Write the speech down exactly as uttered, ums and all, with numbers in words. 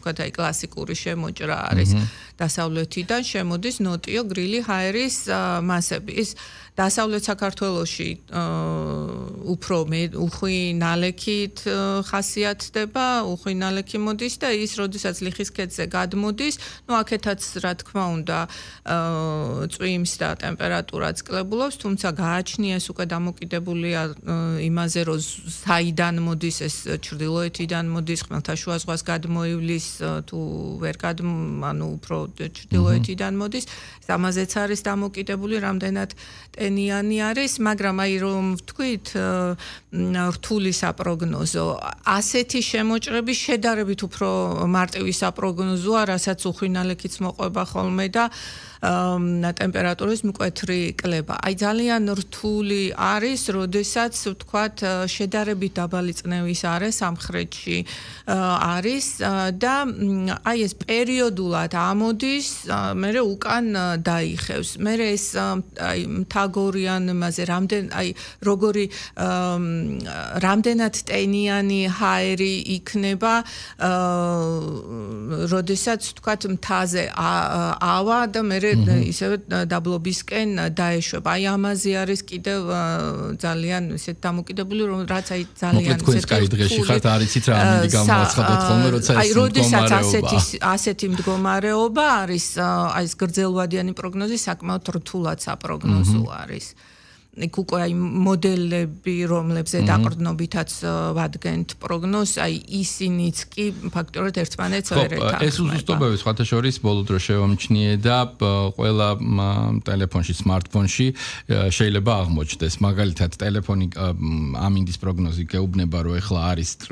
თქვა აი კლასიკური შემოჭრა არის დასავლეთიდან შემოდის ნოტიო გრილი ჰაერის მასები. ის დასავლეთ საქართველოში უფრო უხვი ნალექით ხასიათდება, უხვი ნალექი მოდის და ის როდესაც ლიხის ქედზე გადმოდის, ну აქეთაც რა თქმა უნდა წვიმს და ტემპერატურაც კლებულობს, თუმცა გააჩნია ეს უკვე დამოკიდებულია იმაზე, რომ საიდან მოდის ეს ჩრდილოეთიდან მოდის, ხმელთაშუა ზღვას გადმოივლის თუ ვერ გადმ, ანუ უფრო ჩრდილოეთიდან მოდის, ამაზეც არის დამოკიდებული, რამდენად ტენიანი არის, მაგრამ აი რომ ვთქვით რთული საპროგნოზო, ასეთი შემოჭრები შედარებით უფრო მარტივი საპროგნოზოა, რასაც უხვი ნალექიც მოყვება ხოლმე და ტემპერატურის მკვეთრი კლება. აი ძალიან რთული არის, როდესაც ვთქვათ შედარებით დაბალი წნევის არე სამხრეთში არის და აი ეს პერიოდულად ამოდის, მერე უკან დაიხევს. მერე ეს აი მთაგორიან მასე რამდენ აი როგორი რამდენად ტენიანი ჰაერი იქნება, როდესაც ვთქვათ მთაზე ავა და მერე ისევ დაბლობისკენ დაეშვება. აი ამაზე არის კიდევ ძალიან ისეთ დამოკიდებული, რომ რაც აი ძალიან ისეთი მოკლედ თქვენ დღეში ხართ არიცით რა ამინდი გამოაცხადოთ ხოლმე, როცა ეს აი როდესაც ასეთი ასეთი მდგომარეობა არის, აი ეს გრძელვადიანი პროგნოზი საკმაოდ რთულად საპროგნოზო არის. იქ უკვე აი მოდელები, რომლებზე დაყრდნობითაც ვადგენთ პროგნოზს, აი ისინიც კი ფაქტობრივად ერთმანეთს ვერ ეთანხმება. ეს უზუსტობები სხვათა შორის ბოლო დროს შევამჩნიე და ყველა ტელეფონში, smartphone-ში შეიძლება აღმოჩნდეს. მაგალითად, ტელეფონი ამინდის პროგნოზი გეუბნება, რომ ეხლა არის